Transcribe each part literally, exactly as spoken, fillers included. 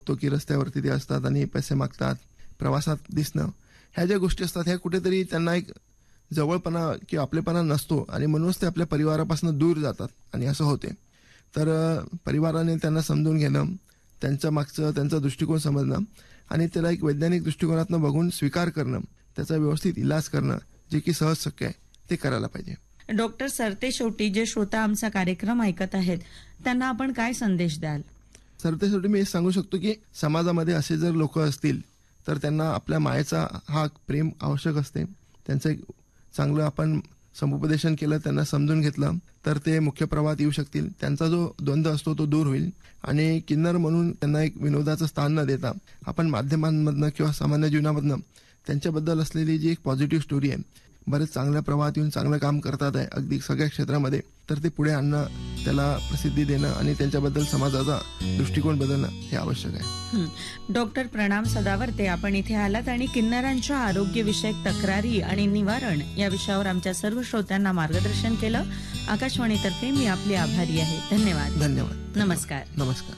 तो की रस्त्यावरती ते असतात आणि पैसे मागतात, प्रवासात दिसणं, ह्या ज्या गोष्टी असतात ह्या कुठेतरी त्यांना एक जवळपणा किंवा आपलेपणा नसतो आणि म्हणूनच ते आपल्या परिवारापासून दूर जातात आणि असं होते. तर परिवाराने त्यांना समजून घेणं, त्यांच्या मागचं त्यांचा दृष्टिकोन समजणं आणि त्याला एक वैज्ञानिक दृष्टिकोनातून बघून स्वीकार करणं, त्याचा व्यवस्थित इलाज करणं, जे की सहज शक्य आहे ते करायला पाहिजे. डॉक्टर सरतेशेवटी जे श्रोता आमचा कार्यक्रम ऐकत आहेत त्यांना आपण काय संदेश द्याल? सरतेशेवटी मी हे सांगू शकतो की समाजामध्ये असे जर लोक असतील तर त्यांना आपल्या मायेचा हा प्रेम आवश्यक असते. त्यांचं एक चांगलं आपण समुपदेशन केलं, त्यांना समजून घेतलं तर ते मुख्य प्रवाहात येऊ शकतील. त्यांचा जो द्वंद्व असतो तो दूर होईल आणि किन्नर म्हणून त्यांना एक विनोदाचं स्थान न देता आपण माध्यमांमधनं किंवा सामान्य जीवनामधनं त्यांच्याबद्दल असलेली जी एक पॉझिटिव्ह स्टोरी आहे, बरेच चांगल्या प्रवाहात येऊन चांगलं काम करतात आहे अगदी सगळ्या क्षेत्रामध्ये, तर ते पुढे आणणं, त्याला प्रसिद्धी देणं आणि त्यांच्याबद्दल समाजाचा दृष्टिकोन बदलणं हे आवश्यक आहे. डॉक्टर प्रणाम सदावर्ते, आपण इथे आलात आणि किन्नरांच्या आरोग्यविषयक तक्रारी आणि निवारण या विषयावर आमच्या सर्व श्रोत्यांना मार्गदर्शन केलं. आकाशवाणीतर्फे मी आपली आभारी आहे. धन्यवाद. धन्यवाद. नमस्कार. नमस्कार.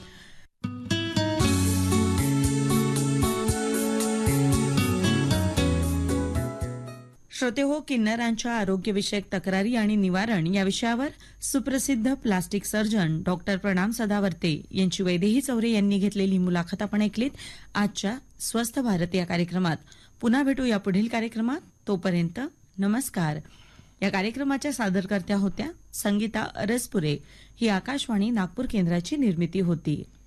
श्रोते हो, किन्नरांच्या आरोग्यविषयक तक्रारी आणि निवारण या विषयावर सुप्रसिद्ध प्लास्टिक सर्जन डॉक्टर प्रणाम सदावर्ते यांची वैदेही चौरे यांनी घेतलेली मुलाखत आपण ऐकलीत आजच्या स्वस्थ भारत या कार्यक्रमात. पुन्हा भेटू या पुढील कार्यक्रमात. तोपर्यंत नमस्कार. या कार्यक्रमाच्या सादरकर्त्या होत्या संगीता अरसपुरे. ही आकाशवाणी नागपूर केंद्राची निर्मिती होती.